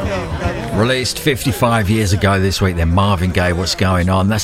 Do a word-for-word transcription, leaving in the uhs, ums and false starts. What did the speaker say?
Released fifty-five years ago this week, then Marvin Gaye, What's Going On. That's